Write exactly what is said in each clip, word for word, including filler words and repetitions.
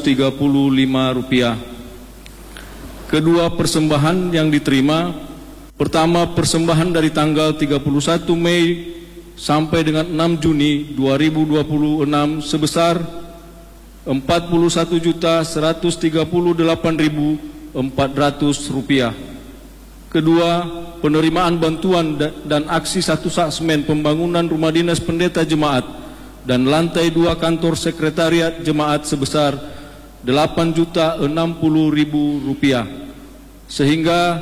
tiga puluh lima rupiah. Kedua persembahan yang diterima, pertama persembahan dari tanggal tiga puluh satu Mei sampai dengan enam Juni dua ribu dua puluh enam sebesar empat puluh satu juta seratus tiga puluh delapan ribu empat ratus rupiah. Kedua, penerimaan bantuan dan aksi satu sak semen pembangunan rumah dinas pendeta jemaat dan lantai dua kantor sekretariat jemaat sebesar delapan juta enam puluh ribu rupiah, sehingga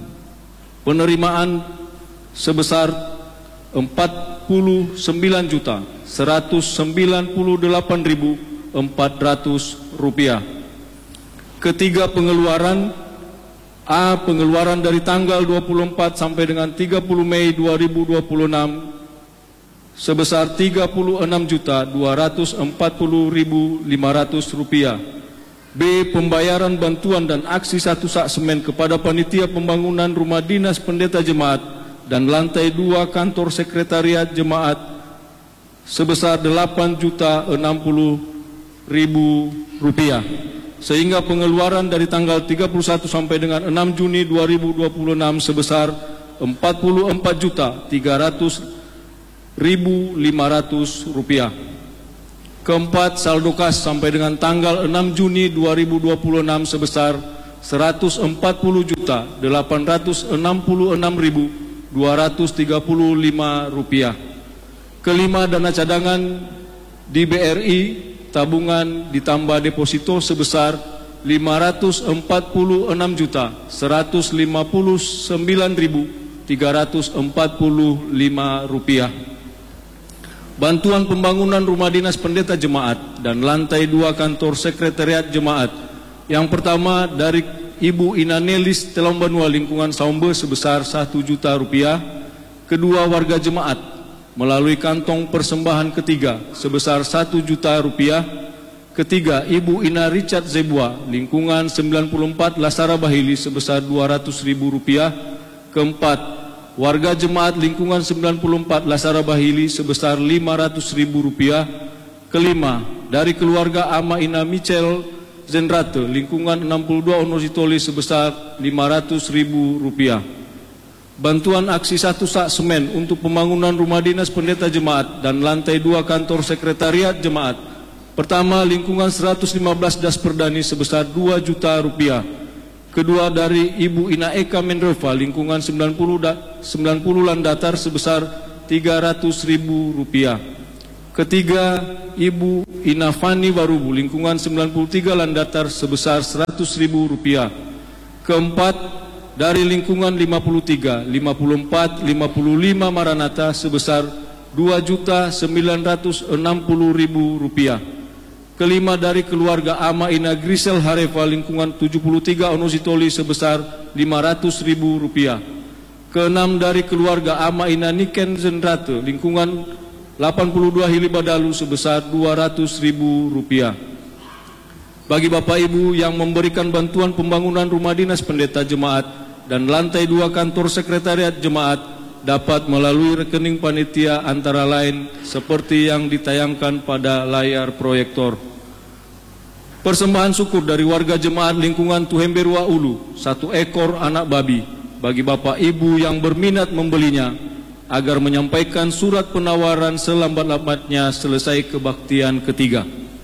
penerimaan sebesar empat puluh sembilan juta seratus sembilan puluh delapan ribu empat ratus rupiah. Ketiga pengeluaran, A. Pengeluaran dari tanggal dua puluh empat sampai dengan tiga puluh Mei dua ribu dua puluh enam sebesar tiga puluh enam juta dua ratus empat puluh ribu lima ratus rupiah. B. Pembayaran bantuan dan aksi satu sak semen kepada panitia pembangunan rumah dinas pendeta jemaat dan lantai dua kantor sekretariat jemaat sebesar delapan juta enam puluh ribu rupiah, sehingga pengeluaran dari tanggal tiga puluh satu sampai dengan enam Juni dua ribu dua puluh enam sebesar empat puluh empat juta tiga ratus ribu lima ratus rupiah. Keempat, saldo kas sampai dengan tanggal enam Juni dua ribu dua puluh enam sebesar seratus empat puluh juta delapan ratus enam puluh enam ribu dua ratus tiga puluh lima rupiah. Kelima, dana cadangan di B R I tabungan ditambah deposito sebesar lima ratus empat puluh enam juta seratus lima puluh sembilan ribu tiga ratus empat puluh lima rupiah. Bantuan pembangunan rumah dinas pendeta jemaat dan lantai dua kantor sekretariat jemaat. Yang pertama dari Ibu Inanelis Telombanua lingkungan Saumbe sebesar satu juta rupiah. Kedua, warga jemaat melalui kantong persembahan ketiga sebesar satu juta rupiah. Ketiga, Ibu Ina Richard Zebua lingkungan sembilan puluh empat Lasara Bahili sebesar dua ratus ribu rupiah. Keempat, warga jemaat lingkungan sembilan puluh empat Lasara Bahili sebesar lima ratus ribu rupiah. Kelima, dari keluarga Ama Ina Michel Zenrate lingkungan enam puluh dua Onositoli sebesar lima ratus ribu rupiah. Bantuan aksi satu sak semen untuk pembangunan rumah dinas pendeta jemaat dan lantai dua kantor sekretariat jemaat. Pertama, lingkungan seratus lima belas Das Perdani sebesar dua juta rupiah. Kedua, dari Ibu Ina Eka Menreva lingkungan sembilan puluh Landatar sebesar tiga ratus ribu rupiah. Ketiga, Ibu Ina Fani Warubu lingkungan sembilan puluh tiga Landatar sebesar seratus ribu rupiah. Keempat, dari lingkungan lima puluh tiga, lima puluh empat, lima puluh lima Maranatha sebesar dua juta sembilan ratus enam puluh ribu rupiah. Kelima, dari keluarga Ama Ina Grisel Hareva lingkungan tujuh puluh tiga Onositoli sebesar lima ratus ribu rupiah. Keenam, dari keluarga Ama Ina Niken Zenrate lingkungan delapan puluh dua Hilibadalu sebesar dua ratus ribu rupiah. Bagi Bapak Ibu yang memberikan bantuan pembangunan rumah dinas pendeta jemaat dan lantai dua kantor sekretariat jemaat dapat melalui rekening panitia antara lain seperti yang ditayangkan pada layar proyektor. Persembahan syukur dari warga jemaat lingkungan Tuhemberua Ulu, satu ekor anak babi bagi Bapak Ibu yang berminat membelinya agar menyampaikan surat penawaran selambat-lambatnya selesai kebaktian ketiga.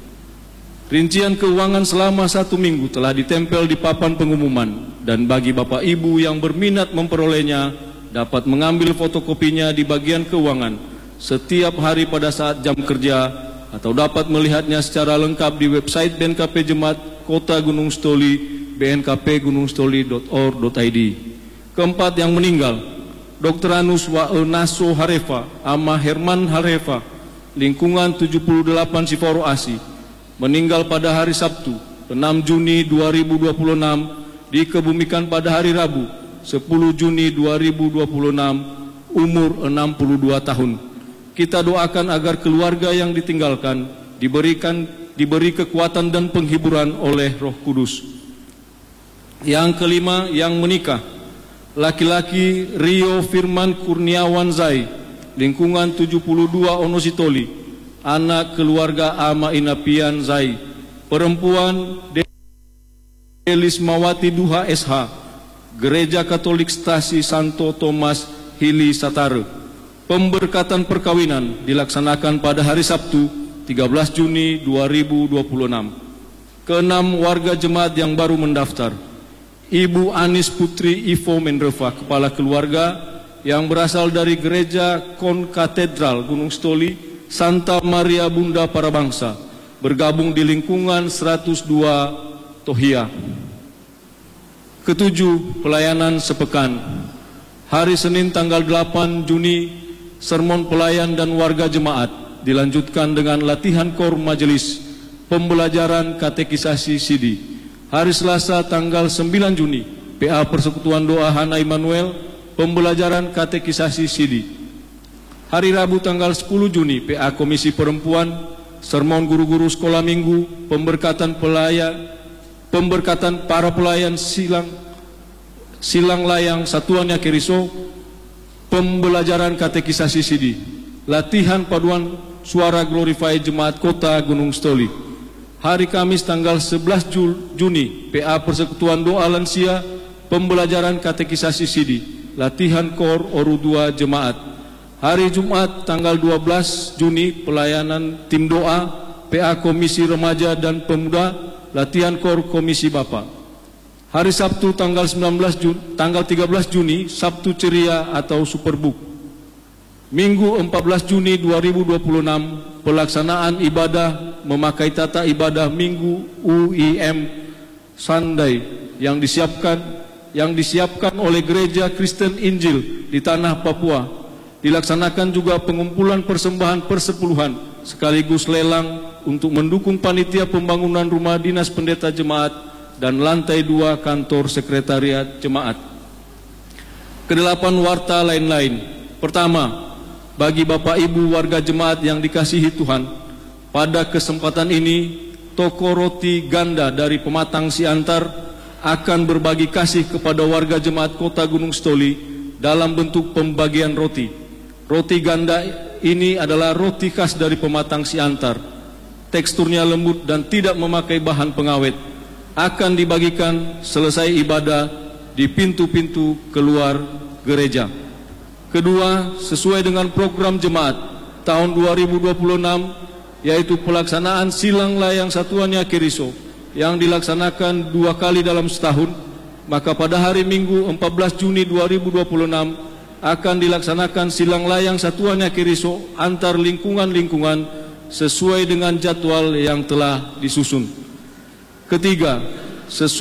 Rincian keuangan selama satu minggu telah ditempel di papan pengumuman, dan bagi Bapak Ibu yang berminat memperolehnya dapat mengambil fotokopinya di bagian keuangan setiap hari pada saat jam kerja, atau dapat melihatnya secara lengkap di website B N K P Jemaat Kota Gunung Sitoli b n k p gunung sitoli dot org dot i d. Keempat, yang meninggal Dokter Anus Wae Naso Hareva Ama Herman Hareva lingkungan tujuh puluh delapan Siforo Asi, meninggal pada hari Sabtu enam Juni dua ribu dua puluh enam, dikebumikan pada hari Rabu sepuluh Juni dua ribu dua puluh enam, umur enam puluh dua tahun. Kita doakan agar keluarga yang ditinggalkan diberikan diberi kekuatan dan penghiburan oleh Roh Kudus. Yang kelima, yang menikah laki-laki Rio Firman Kurniawan Zai lingkungan tujuh puluh dua Onositoli, anak keluarga Ama Inapian Zai, Perempuan Delismawati Duha S H, Gereja Katolik Stasi Santo Thomas Hili Satare. Pemberkatan perkawinan dilaksanakan pada hari Sabtu tiga belas Juni dua ribu dua puluh enam. Keenam warga jemaat yang baru mendaftar: Ibu Anis Putri Ivo Mendreva, kepala keluarga yang berasal dari Gereja Konkatedral Gunung Stoli Santa Maria Bunda Para Bangsa, bergabung di lingkungan seratus dua Tohia. Ketujuh, pelayanan sepekan. Hari Senin tanggal delapan Juni, sermon pelayan dan warga jemaat dilanjutkan dengan latihan kor majelis, pembelajaran katekisasi S I D I. Hari Selasa tanggal sembilan Juni, P A Persekutuan Doa Hana Immanuel, pembelajaran katekisasi S I D I. Hari Rabu tanggal sepuluh Juni, P A Komisi Perempuan, sermon guru-guru sekolah minggu, pemberkatan pelayan, pemberkatan para pelayan silang silang layang Satuan Yakeriso, pembelajaran katekisasi S I D I, latihan paduan suara Glorify Jemaat Kota Gunung Stoli. Hari Kamis tanggal sebelas Juni, P A Persekutuan Doa Lansia, pembelajaran katekisasi S I D I, latihan kor Oru dua Jemaat. Hari Jumat tanggal dua belas Juni, pelayanan tim doa, P A Komisi Remaja dan Pemuda, latihan kor Komisi Bapa. Hari Sabtu tanggal sembilan belas Juni, tanggal tiga belas Juni, Sabtu Ceria atau Superbook. Minggu empat belas Juni dua ribu dua puluh enam, pelaksanaan ibadah memakai tata ibadah Minggu U I M Sunday yang disiapkan yang disiapkan oleh Gereja Kristen Injil di tanah Papua. Dilaksanakan juga pengumpulan persembahan persepuluhan sekaligus lelang untuk mendukung panitia pembangunan rumah dinas pendeta jemaat dan lantai dua kantor sekretariat jemaat. Kedelapan warta lain-lain. Pertama, bagi Bapak Ibu warga jemaat yang dikasihi Tuhan, pada kesempatan ini toko roti ganda dari Pematang Siantar akan berbagi kasih kepada warga jemaat Kota Gunung Stoli dalam bentuk pembagian roti. Roti ganda ini adalah roti khas dari Pematang Siantar. Teksturnya lembut dan tidak memakai bahan pengawet. Akan dibagikan selesai ibadah di pintu-pintu keluar gereja. Kedua, sesuai dengan program jemaat tahun dua ribu dua puluh enam, yaitu pelaksanaan silang layang Satuan Yakeriso yang dilaksanakan dua kali dalam setahun, maka pada hari Minggu empat belas Juni dua ribu dua puluh enam akan dilaksanakan silang layang Satuan Yakeriso antar lingkungan-lingkungan sesuai dengan jadwal yang telah disusun. Ketiga, sesuai